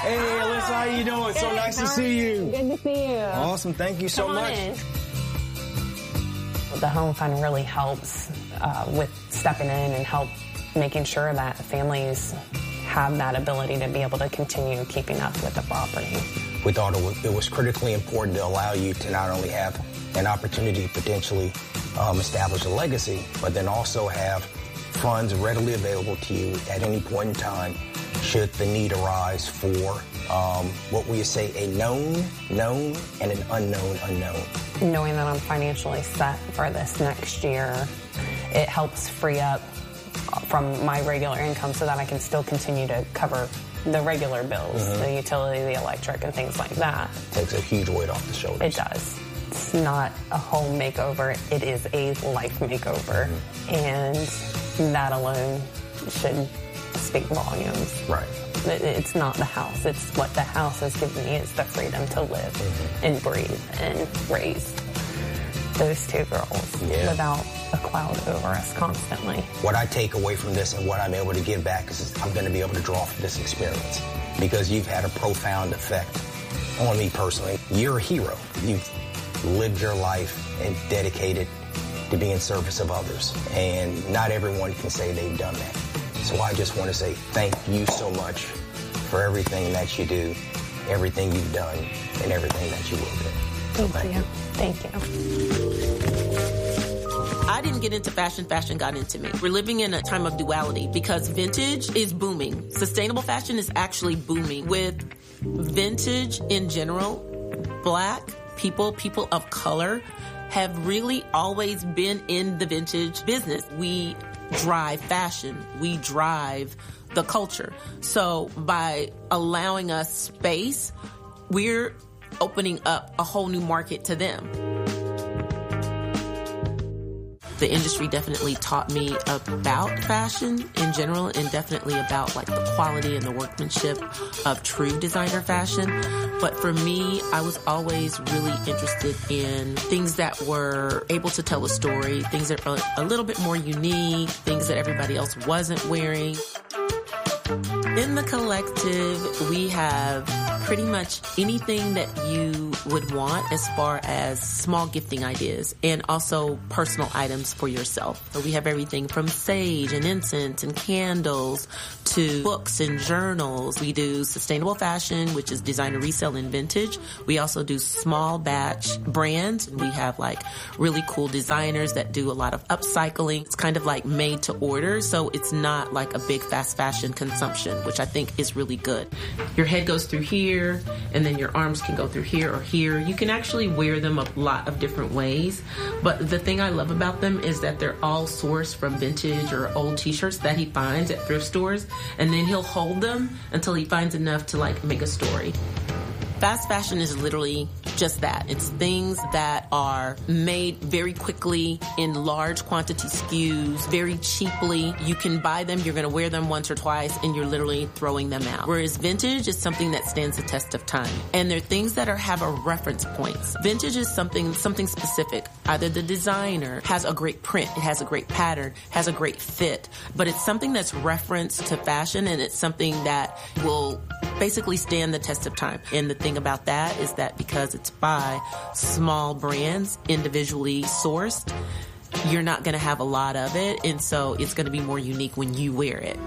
Hey, Alyssa, how you doing? So nice to see you. Good to see you. Awesome. Thank you so much. The Home Fund really helps with stepping in and help making sure that families have that ability to be able to continue keeping up with the property. We thought it was critically important to allow you to not only have an opportunity to potentially establish a legacy, but then also have funds readily available to you at any point in time should the need arise for what we say a known, and an unknown. Knowing that I'm financially set for this next year, it helps free up from my regular income so that I can still continue to cover the regular bills, the utility, the electric, and things like that. Takes a huge weight off the shoulders. It does. It's not a home makeover, it is a life makeover. And that alone should speak volumes. Right. It's not the house. It's what the house has given me. It's the freedom to live and breathe and raise those two girls without a cloud over us constantly. What I take away from this and what I'm able to give back is I'm going to be able to draw from this experience because you've had a profound effect on me personally. You're a hero. You've lived your life and dedicated to be in service of others. And not everyone can say they've done that. So I just want to say thank you so much for everything that you do, everything you've done, and everything that you will do. Thank you. Thank you. I didn't get into fashion, fashion got into me. We're living in a time of duality because vintage is booming. Sustainable fashion is actually booming. With vintage in general, Black people of color have really always been in the vintage business. We drive fashion. We drive the culture. So by allowing us space, we're opening up a whole new market to them. The industry definitely taught me about fashion in general and definitely about like the quality and the workmanship of true designer fashion. But for me, I was always really interested in things that were able to tell a story, things that were a little bit more unique, things that everybody else wasn't wearing. In the collective, we have pretty much anything that you would want as far as small gifting ideas and also personal items for yourself. So we have everything from sage and incense and candles to books and journals. We do sustainable fashion, which is designer resale and vintage. We also do small batch brands. We have like really cool designers that do a lot of upcycling. It's kind of like made to order, so it's not like a big fast fashion consumption, which I think is really good. Your head goes through here, and then your arms can go through here or here. You can actually wear them a lot of different ways, but the thing I love about them is that they're all sourced from vintage or old t-shirts that he finds at thrift stores, and then he'll hold them until he finds enough to like make a story. Fast fashion is literally just that. It's things that are made very quickly in large quantity SKUs, very cheaply. You can buy them, you're going to wear them once or twice, and you're literally throwing them out. Whereas vintage is something that stands the test of time. And they're things that have a reference points. Vintage is something specific. Either the designer has a great print, it has a great pattern, has a great fit, but it's something that's referenced to fashion, and it's something that will basically stand the test of time. And the thing about that is that because it's by small brands, individually sourced, you're not going to have a lot of it, and so it's going to be more unique when you wear it.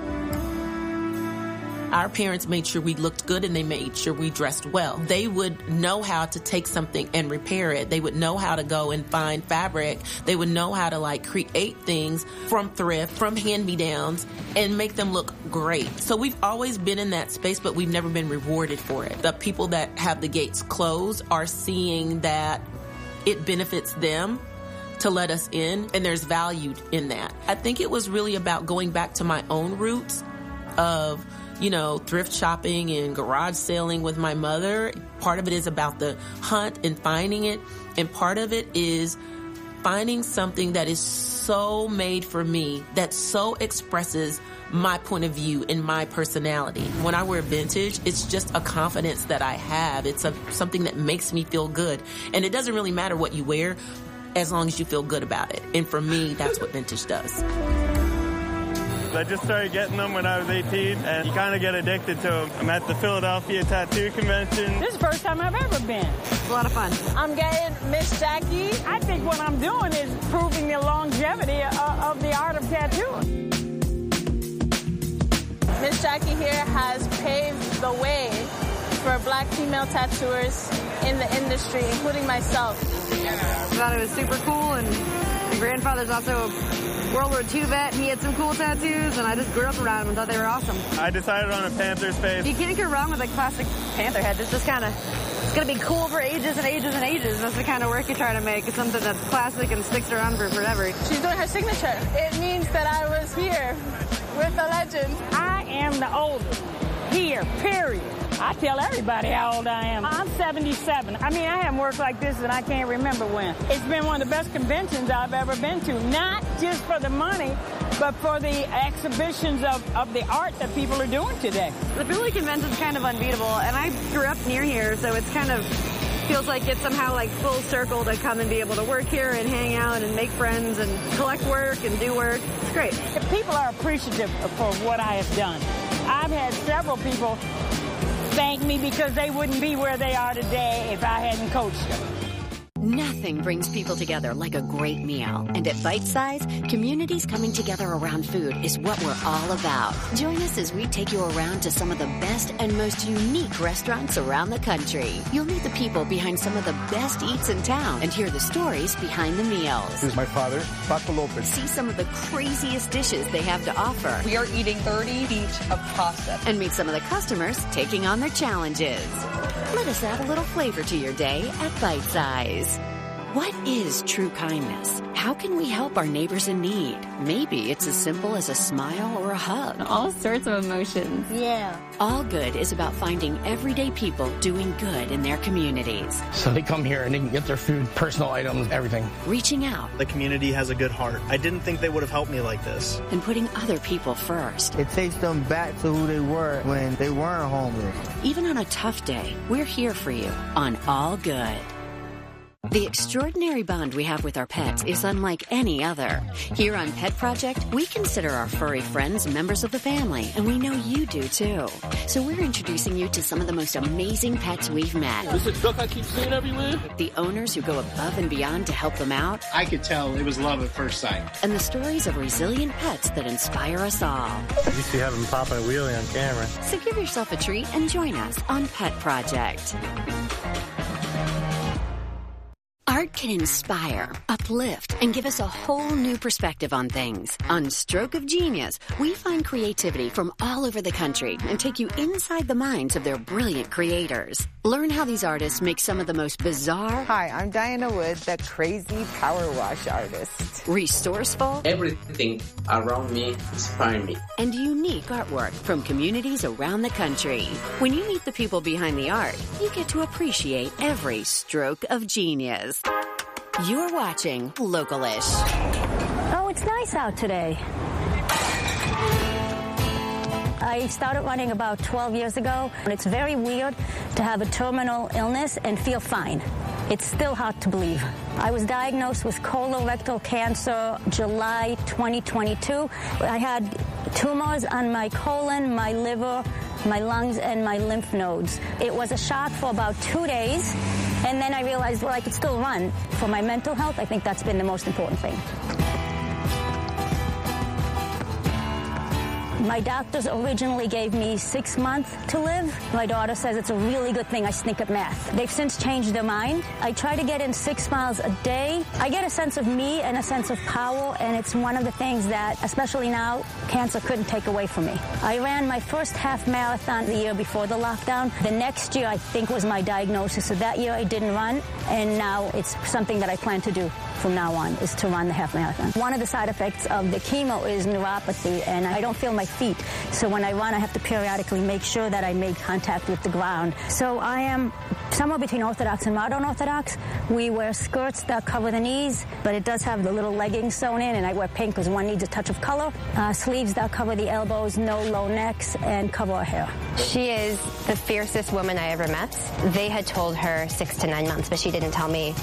Our parents made sure we looked good and they made sure we dressed well. They would know how to take something and repair it. They would know how to go and find fabric. They would know how to like create things from thrift, from hand-me-downs, and make them look great. So we've always been in that space, but we've never been rewarded for it. The people that have the gates closed are seeing that it benefits them to let us in, and there's value in that. I think it was really about going back to my own roots of, you know, thrift shopping and garage selling with my mother. Part of it is about the hunt and finding it, and part of it is finding something that is so made for me, that so expresses my point of view and my personality. When I wear vintage, it's just a confidence that I have. It's something that makes me feel good. And it doesn't really matter what you wear as long as you feel good about it. And for me, that's what vintage does. I just started getting them when I was 18, and you kind of get addicted to them. I'm at the Philadelphia Tattoo Convention. This is the first time I've ever been. It's a lot of fun. I'm getting Miss Jackie. I think what I'm doing is proving the longevity of the art of tattooing. Miss Jackie here has paved the way for black female tattooers in the industry, including myself. I thought it was super cool, and my grandfather's also a World War II vet. He had some cool tattoos, and I just grew up around them and thought they were awesome. I decided on a Panther's face. You can't go wrong with a classic Panther head. It's just kind of, it's going to be cool for ages and ages and ages. That's the kind of work you try to make. It's something that's classic and sticks around for forever. She's doing her signature. It means that I was here with a legend. I am the oldest here, period. I tell everybody how old I am. I'm 77. I mean, I haven't worked like this and I can't remember when. It's been one of the best conventions I've ever been to, not just for the money, but for the exhibitions of the art that people are doing today. The Philly convention's kind of unbeatable, and I grew up near here, so it's kind of feels like it's somehow like full circle to come and be able to work here and hang out and make friends and collect work and do work. It's great. People are appreciative for what I have done. I've had several people thank me because they wouldn't be where they are today if I hadn't coached them. Nothing brings people together like a great meal. And at Bite Size, communities coming together around food is what we're all about. Join us as we take you around to some of the best and most unique restaurants around the country. You'll meet the people behind some of the best eats in town and hear the stories behind the meals. This is my father, Paco Lopez. See some of the craziest dishes they have to offer. We are eating 30 feet of pasta. And meet some of the customers taking on their challenges. Let us add a little flavor to your day at Bite Size. What is true kindness? How can we help our neighbors in need? Maybe it's as simple as a smile or a hug. All sorts of emotions. Yeah. All Good is about finding everyday people doing good in their communities. So they come here and they can get their food, personal items, everything. Reaching out. The community has a good heart. I didn't think they would have helped me like this. And putting other people first. It takes them back to who they were when they weren't homeless. Even on a tough day, we're here for you on All Good. The extraordinary bond we have with our pets is unlike any other. Here on Pet Project, we consider our furry friends members of the family, and we know you do too. So we're introducing you to some of the most amazing pets we've met. This is a duck I keep seeing everywhere. The owners who go above and beyond to help them out. I could tell it was love at first sight. And the stories of resilient pets that inspire us all. You used to have them popping a wheelie on camera. So give yourself a treat and join us on Pet Project. Art can inspire, uplift, and give us a whole new perspective on things. On Stroke of Genius, we find creativity from all over the country and take you inside the minds of their brilliant creators. Learn how these artists make some of the most bizarre... Hi, I'm Diana Wood, the crazy power wash artist. Resourceful... Everything around me inspires me. And unique artwork from communities around the country. When you meet the people behind the art, you get to appreciate every stroke of genius. You're watching Localish. Oh, it's nice out today. I started running about 12 years ago, and it's very weird to have a terminal illness and feel fine. It's still hard to believe. I was diagnosed with colorectal cancer July 2022. I had tumors on my colon, my liver, my lungs, and my lymph nodes. It was a shock for about 2 days, and then I realized, well, I could still run. For my mental health, I think that's been the most important thing. My doctors originally gave me 6 months to live. My daughter says it's a really good thing I stink at math. They've since changed their mind. I try to get in 6 miles a day. I get a sense of me and a sense of power, and it's one of the things that, especially now, cancer couldn't take away from me. I ran my first half marathon the year before the lockdown. The next year, I think, was my diagnosis. So that year I didn't run, and now it's something that I plan to do from now on, is to run the half marathon. One of the side effects of the chemo is neuropathy, and I don't feel my feet. So when I run, I have to periodically make sure that I make contact with the ground. So I am somewhere between Orthodox and modern Orthodox. We wear skirts that cover the knees, but it does have the little leggings sewn in, and I wear pink because one needs a touch of color. Sleeves that cover the elbows, no low necks, and cover our hair. She is the fiercest woman I ever met. They had told her 6 to 9 months, but she didn't tell me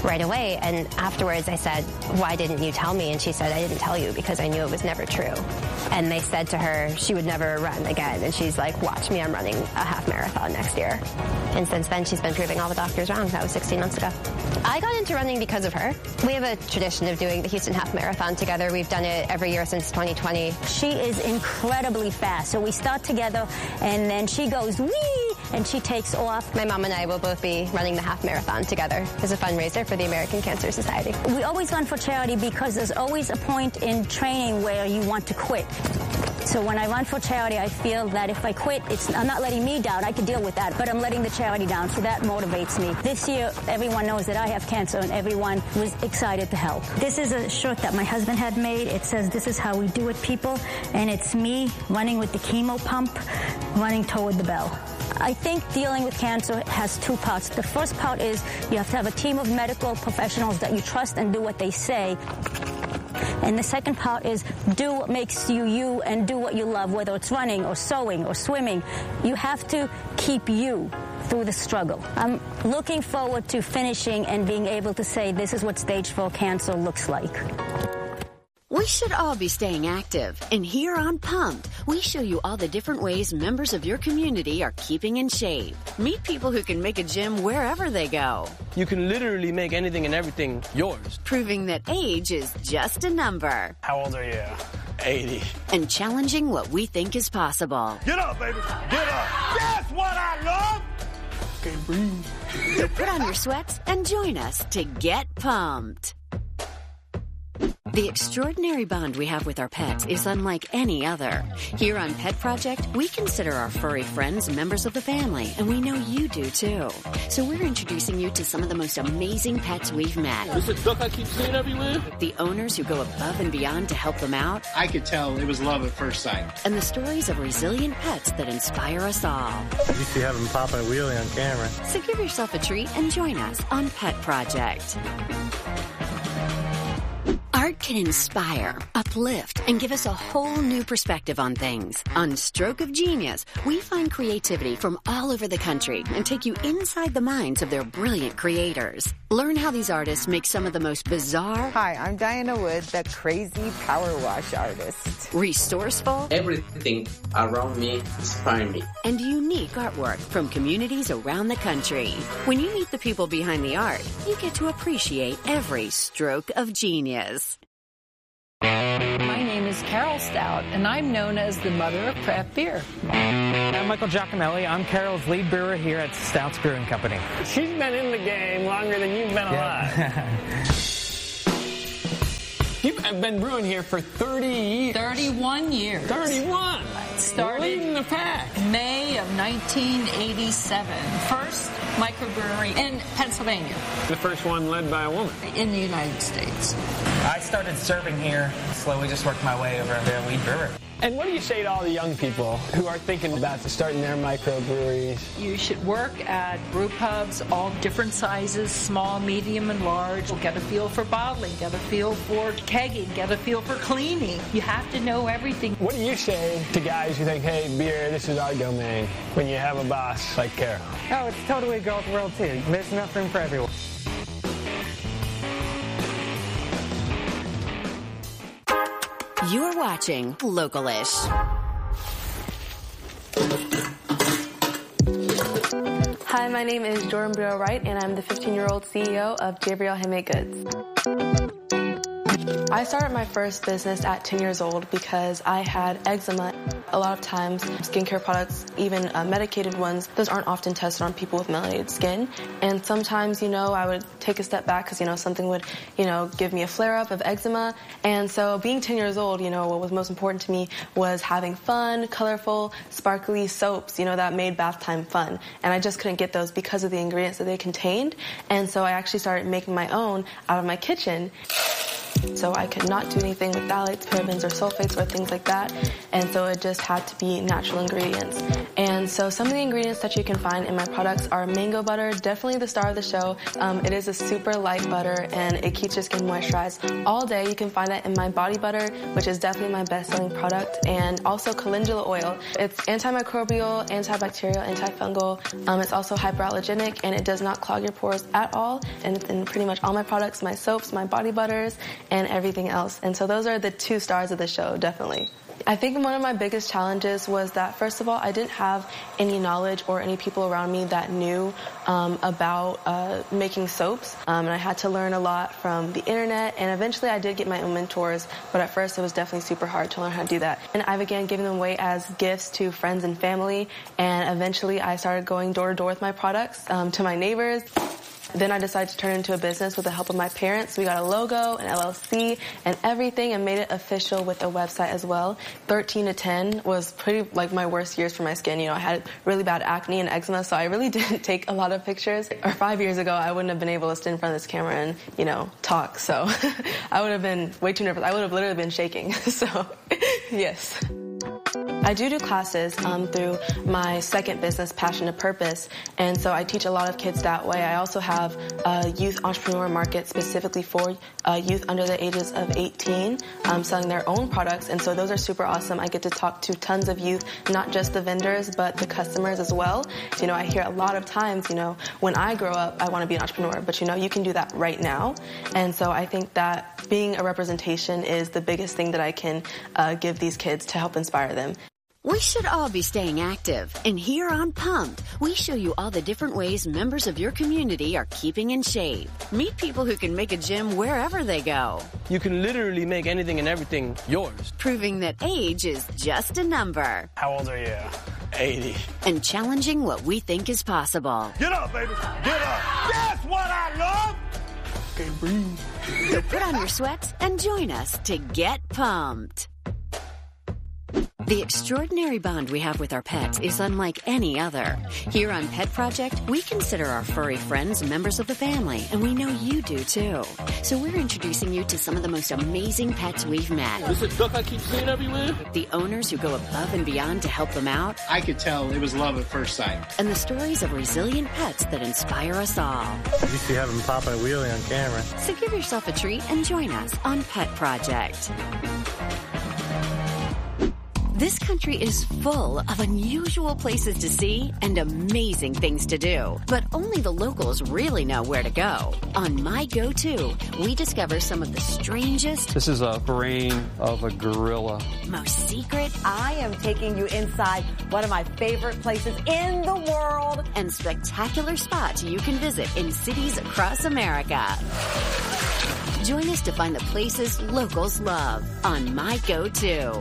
right away. And afterwards I said, why didn't you tell me? And she said, I didn't tell you because I knew it was never true. And they said to her she would never run again. And she's like, watch me, I'm running a half marathon next year. And since then, she's been proving all the doctors wrong. That was 16 months ago. I got into running because of her. We have a tradition of doing the Houston Half Marathon together. We've done it every year since 2020. She is incredibly fast. So we start together, and then she goes, wee, and she takes off. My mom and I will both be running the half marathon together as a fundraiser for the American Cancer Society. We always run for charity because there's always a point in training where you want to quit. So when I run for charity, I feel that if I quit, I'm not letting me down. I can deal with that, but I'm letting the charity down, so that motivates me. This year, everyone knows that I have cancer, and everyone was excited to help. This is a shirt that my husband had made. It says, this is how we do it, people, and it's me running with the chemo pump, running toward the bell. I think dealing with cancer has two parts. The first part is you have to have a team of medical professionals that you trust and do what they say. And the second part is do what makes you you and do what you love, whether it's running or sewing or swimming. You have to keep you through the struggle. I'm looking forward to finishing and being able to say this is what stage 4 cancer looks like. We should all be staying active. And here on Pumped, we show you all the different ways members of your community are keeping in shape. Meet people who can make a gym wherever they go. You can literally make anything and everything yours. Proving that age is just a number. How old are you? 80. And challenging what we think is possible. Get up, baby. Get up. That's what I love. Okay, breathe. So put on your sweats and join us to get pumped. The extraordinary bond we have with our pets is unlike any other. Here on Pet Project, we consider our furry friends members of the family, and we know you do too. So we're introducing you to some of the most amazing pets we've met. Is it duck I keep seeing everywhere? The owners who go above and beyond to help them out. I could tell it was love at first sight. And the stories of resilient pets that inspire us all. You see having popping a wheelie on camera. So give yourself a treat and join us on Pet Project. Art can inspire, uplift, and give us a whole new perspective on things. On Stroke of Genius, we find creativity from all over the country and take you inside the minds of their brilliant creators. Learn how these artists make some of the most bizarre... Hi, I'm Diana Wood, the crazy power wash artist. Resourceful... Everything around me inspires me. And unique artwork from communities around the country. When you meet the people behind the art, you get to appreciate every stroke of genius. My name is Carol Stout, and I'm known as the mother of craft beer. I'm Michael Giacomelli. I'm Carol's lead brewer here at Stout's Brewing Company. She's been in the game longer than you've been alive. You've been brewing here for 30 years. 31 years. 31? Started leading the pack. May of 1987. First microbrewery in Pennsylvania. The first one led by a woman. In the United States. I started serving here, slowly just worked my way over to lead brewer. And what do you say to all the young people who are thinking about starting their microbreweries? You should work at brew pubs, all different sizes, small, medium, and large. Get a feel for bottling, get a feel for kegging, get a feel for cleaning. You have to know everything. What do you say to guys who think, hey, beer, this is our domain, when you have a boss like Carol? Oh, it's totally a girls' world, too. There's enough room for everyone. You're watching Localish. Hi, my name is Jordan Brielle Wright, and I'm the 15-year-old CEO of Gabriel Handmade Goods. I started my first business at 10 years old because I had eczema. A lot of times, skincare products, even medicated ones, those aren't often tested on people with melanated skin. And sometimes, I would take a step back because, something would, give me a flare-up of eczema. And so being 10 years old, what was most important to me was having fun, colorful, sparkly soaps, that made bath time fun. And I just couldn't get those because of the ingredients that they contained. And so I actually started making my own out of my kitchen. So I could not do anything with phthalates, parabens, or sulfates or things like that. And so it just had to be natural ingredients. And so some of the ingredients that you can find in my products are mango butter, definitely the star of the show. It is a super light butter and it keeps your skin moisturized all day. You can find that in my body butter, which is definitely my best-selling product, and also calendula oil. It's antimicrobial, antibacterial, antifungal. It's also hyperallergenic and it does not clog your pores at all. And it's in pretty much all my products, my soaps, my body butters, and everything else. And so those are the 2 stars of the show, definitely. I think one of my biggest challenges was that, first of all, I didn't have any knowledge or any people around me that knew about making soaps. And I had to learn a lot from the internet, and eventually I did get my own mentors, but at first it was definitely super hard to learn how to do that. And I began giving them away as gifts to friends and family, and eventually I started going door to door with my products to my neighbors. Then I decided to turn it into a business with the help of my parents. We got a logo, an LLC, and everything, and made it official with a website as well. 13 to 10 was pretty like my worst years for my skin. You know, I had really bad acne and eczema, so I really didn't take a lot of pictures. Or 5 years ago, I wouldn't have been able to stand in front of this camera and, you know, talk. So I would have been way too nervous. I would have literally been shaking. So, yes. I do classes through my second business, Passion to Purpose, and so I teach a lot of kids that way. I also have a youth entrepreneur market specifically for youth under the ages of 18 selling their own products, and so those are super awesome. I get to talk to tons of youth, not just the vendors, but the customers as well. You know, I hear a lot of times, you know, when I grow up, I want to be an entrepreneur, but you know, you can do that right now. And so I think that being a representation is the biggest thing that I can give these kids to help inspire them. We should all be staying active, and here on Pumped, we show you all the different ways members of your community are keeping in shape. Meet people who can make a gym wherever they go. You can literally make anything and everything yours. Proving that age is just a number. How old are you? 80. And challenging what we think is possible. Get up, baby. Get up. That's what I love. Can't breathe. So put on your sweats and join us to get pumped. The extraordinary bond we have with our pets is unlike any other. Here on Pet Project, we consider our furry friends members of the family, and we know you do too. So we're introducing you to some of the most amazing pets we've met. This is a duck I keep seeing everywhere? The owners who go above and beyond to help them out. I could tell it was love at first sight. And the stories of resilient pets that inspire us all. You used to have them popping a wheelie on camera. So give yourself a treat and join us on Pet Project. This country is full of unusual places to see and amazing things to do, but only the locals really know where to go. On My Go-To, we discover some of the strangest... This is a brain of a gorilla. ...most secret... I am taking you inside one of my favorite places in the world... ...and spectacular spots you can visit in cities across America. Join us to find the places locals love on My Go-To.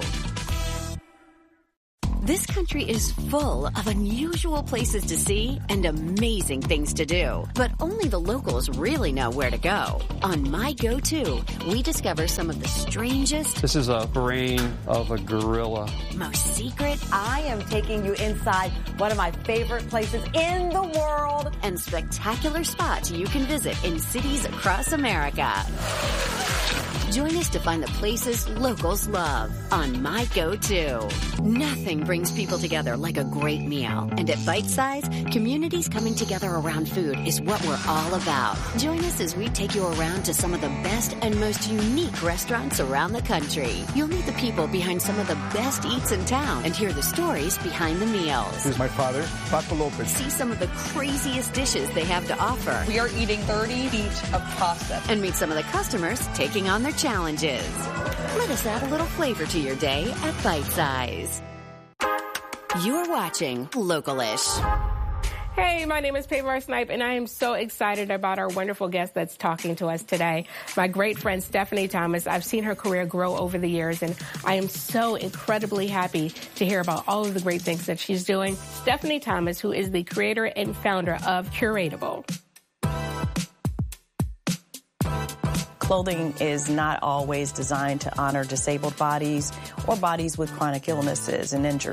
This country is full of unusual places to see and amazing things to do, but only the locals really know where to go. On My Go-To, we discover some of the strangest... This is a brain of a gorilla. ...most secret... I am taking you inside one of my favorite places in the world... ...and spectacular spots you can visit in cities across America. Join us to find the places locals love on My Go-To. Nothing brings people together like a great meal. And at Bite Size, communities coming together around food is what we're all about. Join us as we take you around to some of the best and most unique restaurants around the country. You'll meet the people behind some of the best eats in town and hear the stories behind the meals. This is my father, Paco Lopez. See some of the craziest dishes they have to offer. We are eating 30 feet of pasta. And meet some of the customers taking on their challenges. Let us add a little flavor to your day at Bite Size. You're watching Local-ish. Hey, my name is Pamela Snipe, and I am so excited about our wonderful guest that's talking to us today. My great friend, Stephanie Thomas. I've seen her career grow over the years, and I am so incredibly happy to hear about all of the great things that she's doing. Stephanie Thomas, who is the creator and founder of Curatable. Clothing is not always designed to honor disabled bodies or bodies with chronic illnesses and injuries.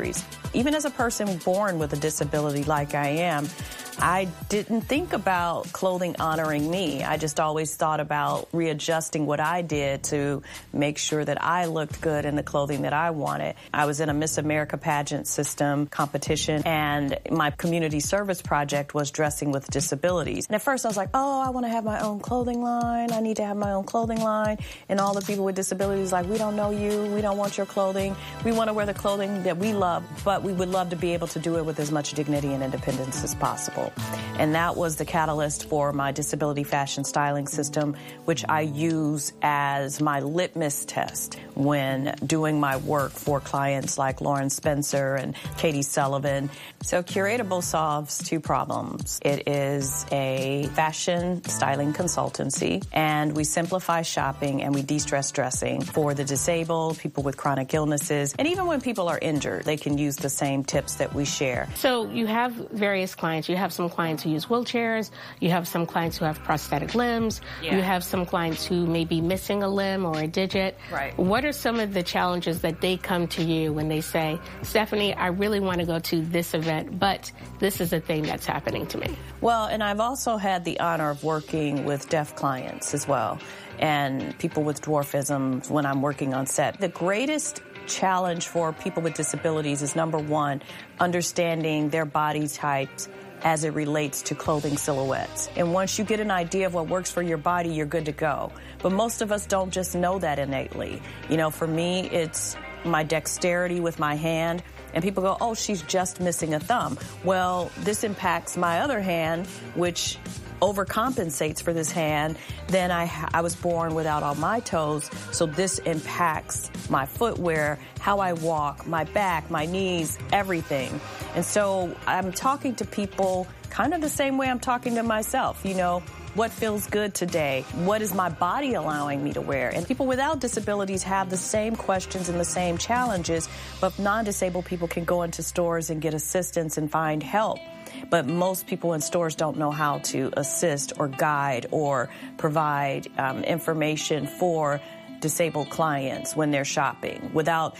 Even as a person born with a disability like I am, I didn't think about clothing honoring me. I just always thought about readjusting what I did to make sure that I looked good in the clothing that I wanted. I was in a Miss America pageant system competition, and my community service project was dressing with disabilities. And at first I was like, oh, I want to have my own clothing line. I need to have my own clothing line. And all the people with disabilities like, we don't know you. We don't want your clothing. We want to wear the clothing that we love, but we would love to be able to do it with as much dignity and independence as possible. And that was the catalyst for my disability fashion styling system, which I use as my litmus test when doing my work for clients like Lauren Spencer and Katie Sullivan. So Curatable solves two problems. It is a fashion styling consultancy, and we simplify shopping and we de-stress dressing for the disabled, people with chronic illnesses, and even when people are injured, they can use the same tips that we share. So you have various clients. You have some clients who use wheelchairs. You have some clients who have prosthetic limbs. Yeah. You have some clients who may be missing a limb or a digit. Right. What are some of the challenges that they come to you when they say, Stephanie, I really want to go to this event, but this is a thing that's happening to me? Well, and I've also had the honor of working with deaf clients as well, and people with dwarfism when I'm working on set. The greatest challenge for people with disabilities is, number one, understanding their body types as it relates to clothing silhouettes. And once you get an idea of what works for your body, you're good to go. But most of us don't just know that innately. You know, for me, it's my dexterity with my hand. And people go, oh, she's just missing a thumb. Well, this impacts my other hand, which overcompensates for this hand. Then I was born without all my toes, so this impacts my footwear, how I walk, my back, my knees, everything. And so I'm talking to people kind of the same way I'm talking to myself, you know. What feels good today? What is my body allowing me to wear? And people without disabilities have the same questions and the same challenges, but non-disabled people can go into stores and get assistance and find help. But most people in stores don't know how to assist or guide or provide information for disabled clients when they're shopping without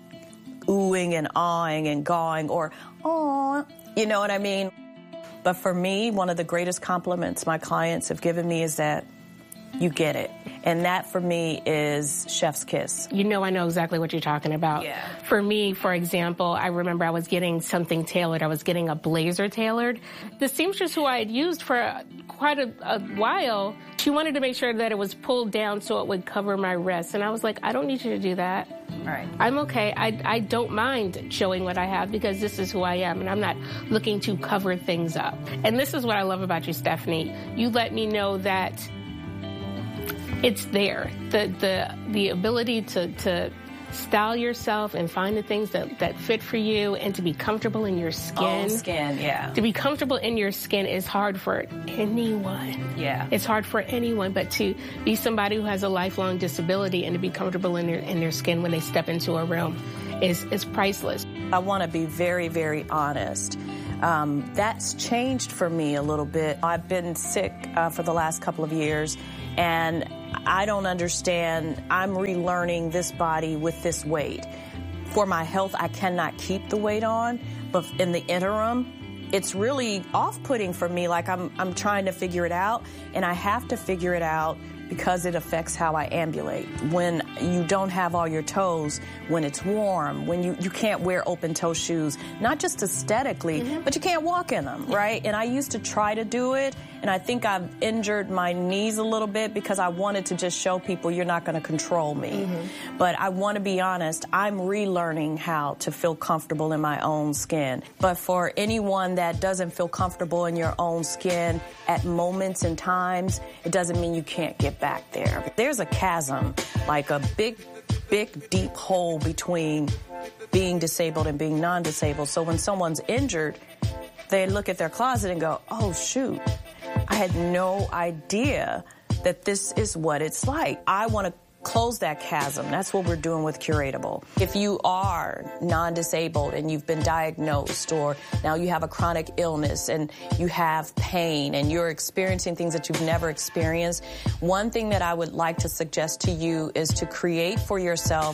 oohing and awing and gawing or, aw, you know what I mean? But for me, one of the greatest compliments my clients have given me is that you get it. And that, for me, is chef's kiss. You know, I know exactly what you're talking about. Yeah. For me, for example, I remember I was getting something tailored. I was getting a blazer tailored. The seamstress who I had used for quite a while, she wanted to make sure that it was pulled down so it would cover my wrists. And I was like, I don't need you to do that. All right. I'm okay. I don't mind showing what I have because this is who I am, and I'm not looking to cover things up. And this is what I love about you, Stephanie. You let me know that it's there. The ability to style yourself and find the things that fit for you and to be comfortable in your skin. Own skin, yeah. To be comfortable in your skin is hard for anyone. Yeah. It's hard for anyone, but to be somebody who has a lifelong disability and to be comfortable in their skin when they step into a room is priceless. I want to be very, very honest. That's changed for me a little bit. I've been sick for the last couple of years, and I don't understand. I'm relearning this body with this weight. For my health, I cannot keep the weight on, but in the interim, it's really off-putting for me. Like I'm trying to figure it out, and I have to figure it out because it affects how I ambulate. When you don't have all your toes, when it's warm, when you can't wear open-toe shoes, not just aesthetically, but you can't walk in them, right? And I used to try to do it, and I think I've injured my knees a little bit because I wanted to just show people you're not going to control me. But I want to be honest, I'm relearning how to feel comfortable in my own skin. But for anyone that doesn't feel comfortable in your own skin at moments and times, it doesn't mean you can't get back there. There's a chasm, like a big, deep hole between being disabled and being non-disabled. So when someone's injured, they look at their closet and go, oh, shoot, I had no idea that this is what it's like. I want to close that chasm. That's what we're doing with Curatable. If you are non-disabled and you've been diagnosed, or now you have a chronic illness and you have pain and you're experiencing things that you've never experienced, one thing that I would like to suggest to you is to create for yourself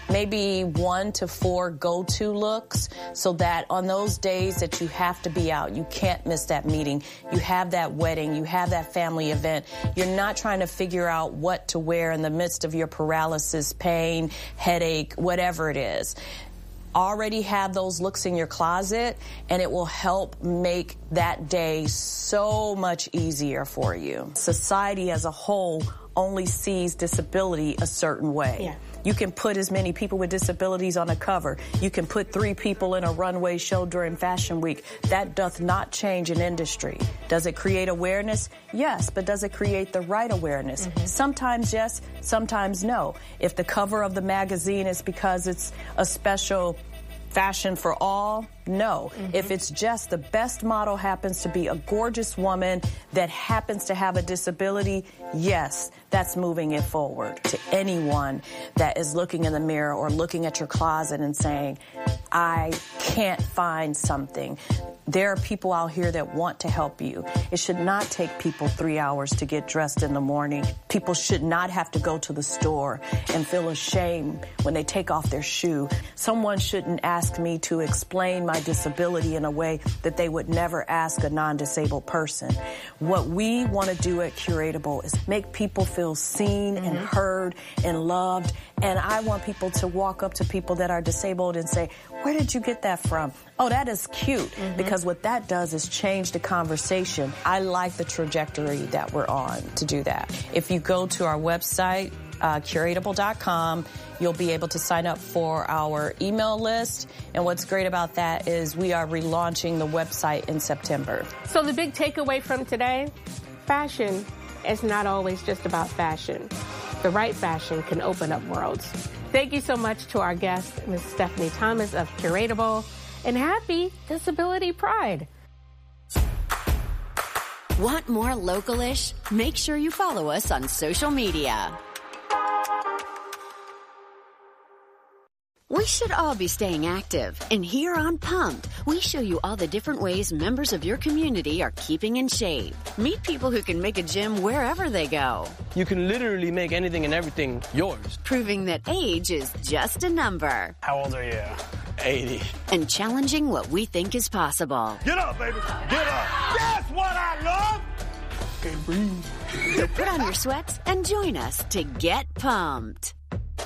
maybe 1 to 4 go-to looks so that on those days that you have to be out, you can't miss that meeting, you have that wedding, you have that family event, you're not trying to figure out what to wear in the midst of your paralysis, pain, headache, whatever it is. Already have those looks in your closet, and it will help make that day so much easier for you. Society as a whole only sees disability a certain way. Yeah. You can put as many people with disabilities on a cover. You can put 3 people in a runway show during Fashion Week. That doth not change an industry. Does it create awareness? Yes, but does it create the right awareness? Sometimes yes, sometimes no. If the cover of the magazine is because it's a special fashion for all, no. If it's just the best model happens to be a gorgeous woman that happens to have a disability, yes, that's moving it forward. To anyone that is looking in the mirror or looking at your closet and saying, I can't find something, there are people out here that want to help you. It should not take people 3 hours to get dressed in the morning. People should not have to go to the store and feel ashamed when they take off their shoe. Someone shouldn't ask me to explain my disability in a way that they would never ask a non-disabled person. What we want to do at Curatable is make people feel seen and heard and loved. And I want people to walk up to people that are disabled and say, where did you get that from? Oh, that is cute. Because what that does is change the conversation. I like the trajectory that we're on to do that. If you go to our website, Curatable.com, you'll be able to sign up for our email list. And what's great about that is we are relaunching the website in September. So the big takeaway from today, fashion is not always just about fashion. The right fashion can open up worlds. Thank you so much to our guest, Ms. Stephanie Thomas of Curatable, and happy Disability Pride. Want more Local-ish? Make sure you follow us on social media. We should all be staying active, and here on Pumped, we show you all the different ways members of your community are keeping in shape. Meet people who can make a gym wherever they go. You can literally make anything and everything yours. Proving that age is just a number. How old are you? 80. And challenging what we think is possible. Get up, baby. Get up. That's what I love. Okay, breathe. So put on your sweats and join us to get pumped.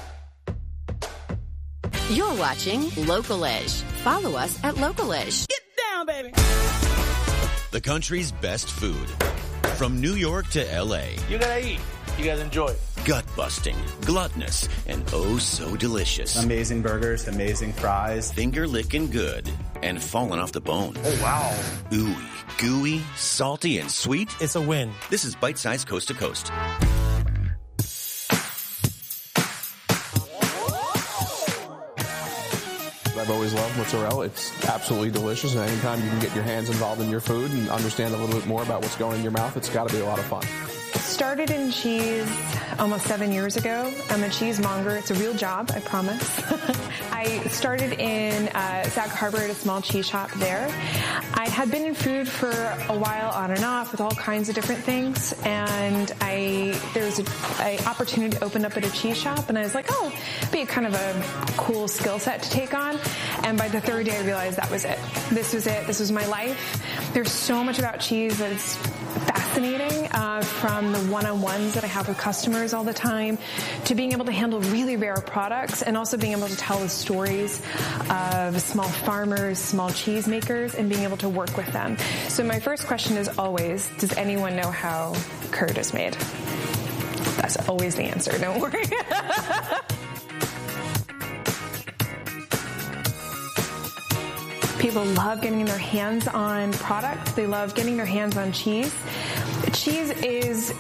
You're watching Local-ish. Follow us at Local-ish. Get down, baby. The country's best food. From New York to L.A. You gotta eat. You guys enjoy it. Gut-busting, gluttonous, and oh so delicious. Amazing burgers, amazing fries. Finger-licking good and falling off the bone. Oh, wow. Ooey, gooey, salty, and sweet. It's a win. This is Bite Size Coast to Coast. I've always loved mozzarella. It's absolutely delicious, and anytime you can get your hands involved in your food and understand a little bit more about what's going in your mouth, it's got to be a lot of fun. Started in cheese almost 7 years ago. I'm a cheesemonger. It's a real job, I promise. I started in Sag Harbor at a small cheese shop there. I had been in food for a while on and off with all kinds of different things, and there was an opportunity to open up at a cheese shop, and I was like, oh, it'd be kind of a cool skill set to take on. And by the third day, I realized that was it. This was it. This was my life. There's so much about cheese that's fascinating, from the one-on-ones that I have with customers all the time, to being able to handle really rare products, and also being able to tell the stories of small farmers, small cheese makers, and being able to work with them. So my first question is always, does anyone know how curd is made? That's always the answer, don't worry. People love getting their hands on product. They love getting their hands on cheese. Cheese is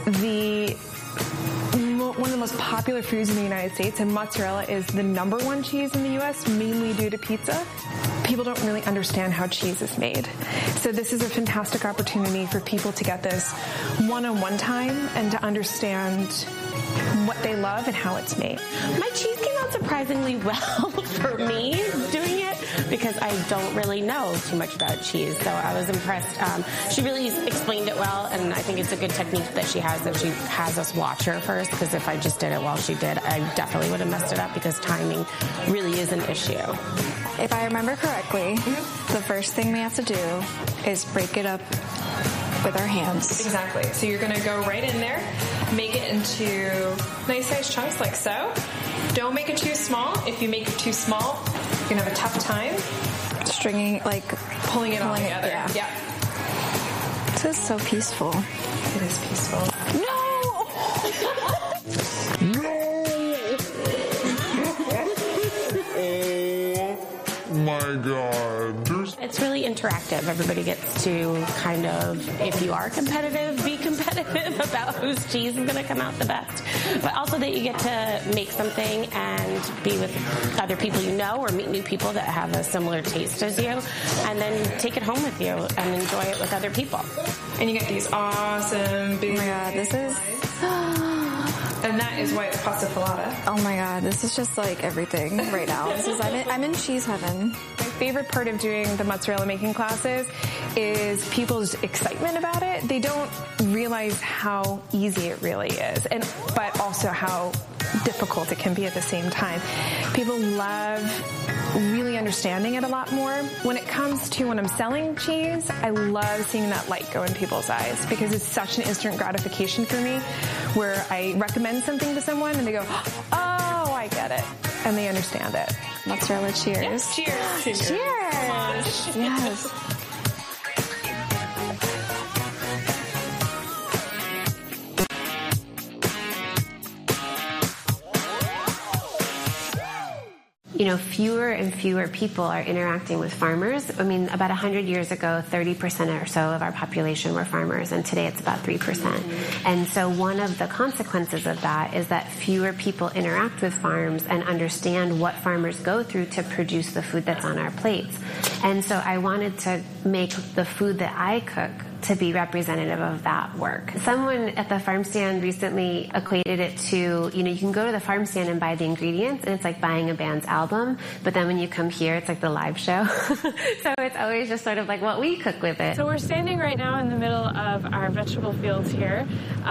one of the most popular foods in the United States, and mozzarella is the #1 cheese in the U.S., mainly due to pizza. People don't really understand how cheese is made. So this is a fantastic opportunity for people to get this one-on-one time and to understand what they love and how it's made. My cheese came out surprisingly well for me doing it because I don't really know too much about cheese. So I was impressed. She really explained it well, and I think it's a good technique that she has us watch her first, because if I just did it while she did, I definitely would have messed it up because timing really is an issue. If I remember correctly, the first thing we have to do is break it up with our hands. Exactly. So you're going to go right in there, make it into nice sized chunks like so. Don't make it too small. If you make it too small, you're going to have a tough time stringing, like pulling it all together. Yeah. This is so peaceful. It is peaceful. No! No! Oh my God. It's really interactive. Everybody gets to kind of, if you are competitive, be competitive about whose cheese is going to come out the best. But also that you get to make something and be with other people you know or meet new people that have a similar taste as you, and then take it home with you and enjoy it with other people. And you get these awesome big... Oh my God, this is... And that is why it's pasta filata. Oh my God, this is just like everything right now. I'm in cheese heaven. My favorite part of doing the mozzarella making classes is people's excitement about it. They don't realize how easy it really is, but also how difficult it can be at the same time. People love really understanding it a lot more. When it comes to when I'm selling cheese, I love seeing that light go in people's eyes because it's such an instant gratification for me where I recommend something to someone and they go, oh, I get it. And they understand it. Mozzarella cheers. Yes, cheers. Cheers. Yes. You know, fewer and fewer people are interacting with farmers. I mean, about 100 years ago, 30% or so of our population were farmers, and today it's about 3%. And so one of the consequences of that is that fewer people interact with farms and understand what farmers go through to produce the food that's on our plates. And so I wanted to make the food that I cook to be representative of that work. Someone at the farm stand recently equated it to, you know, you can go to the farm stand and buy the ingredients and it's like buying a band's album, but then when you come here, it's like the live show. So it's always just sort of like what we cook with it. So we're standing right now in the middle of our vegetable fields here,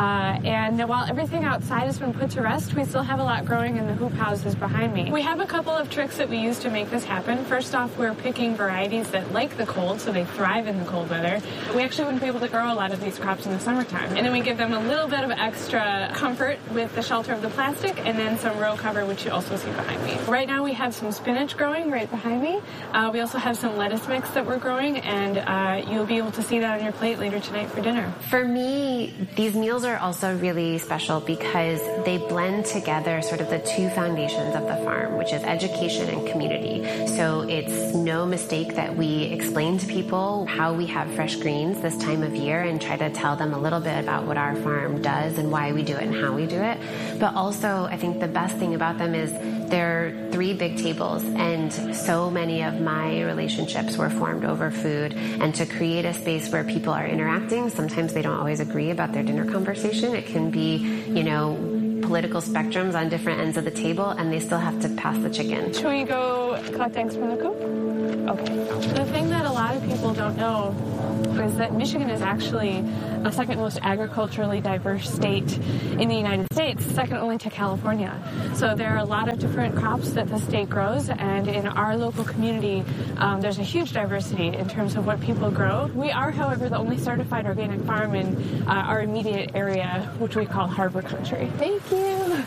and while everything outside has been put to rest, we still have a lot growing in the hoop houses behind me. We have a couple of tricks that we use to make this happen. First off, we're picking varieties that like the cold, so they thrive in the cold weather. We actually wouldn't be able to grow a lot of these crops in the summertime. And then we give them a little bit of extra comfort with the shelter of the plastic and then some row cover, which you also see behind me. Right now we have some spinach growing right behind me. We also have some lettuce mix that we're growing, and you'll be able to see that on your plate later tonight for dinner. For me, these meals are also really special because they blend together sort of the two foundations of the farm, which is education and community. So it's no mistake that we explain to people how we have fresh greens this time of year and try to tell them a little bit about what our farm does and why we do it and how we do it. But also, I think the best thing about them is there are 3 big tables, and so many of my relationships were formed over food. And to create a space where people are interacting, sometimes they don't always agree about their dinner conversation. It can be, you know, political spectrums on different ends of the table, and they still have to pass the chicken. Should we go collect eggs from the coop? Okay. The thing that a lot of people don't know is that Michigan is actually the second most agriculturally diverse state in the United States, second only to California. So there are a lot of different crops that the state grows, and in our local community, there's a huge diversity in terms of what people grow. We are, however, the only certified organic farm in our immediate area, which we call Harbor Country. Thank you.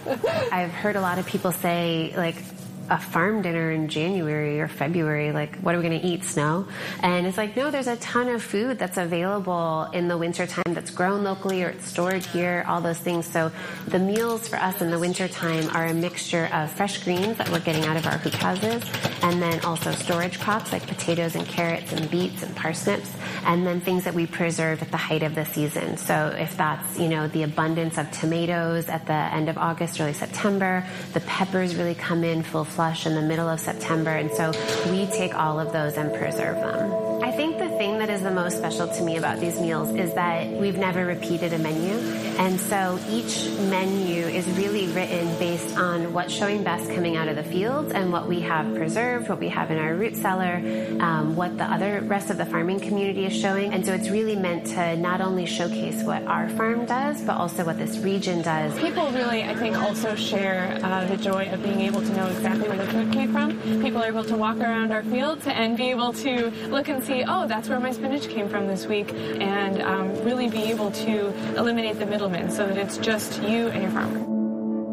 I've heard a lot of people say, like, a farm dinner in January or February, like, what are we going to eat, snow? And it's like, no, there's a ton of food that's available in the wintertime that's grown locally or it's stored here, all those things. So the meals for us in the wintertime are a mixture of fresh greens that we're getting out of our hoop houses, and then also storage crops like potatoes and carrots and beets and parsnips, and then things that we preserved at the height of the season. So if that's, you know, the abundance of tomatoes at the end of August, early September, the peppers really come in full flush in the middle of September, and so we take all of those and preserve them. I think the thing that is is the most special to me about these meals is that we've never repeated a menu. And so each menu is really written based on what's showing best coming out of the fields and what we have preserved, what we have in our root cellar, what the rest of the farming community is showing. And so it's really meant to not only showcase what our farm does, but also what this region does. People really, I think, also share the joy of being able to know exactly where the food came from. People are able to walk around our fields and be able to look and see, oh, that's where my spinach came from this week, and really be able to eliminate the middlemen so that it's just you and your farmer.